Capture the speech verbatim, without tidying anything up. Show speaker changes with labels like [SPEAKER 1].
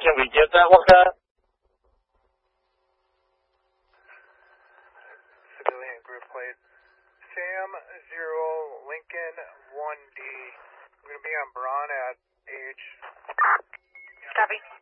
[SPEAKER 1] Can we get that one, guy?
[SPEAKER 2] Civilian group plate. Sam zero Lincoln one D. I'm going to be on Braun at H.
[SPEAKER 3] Copy.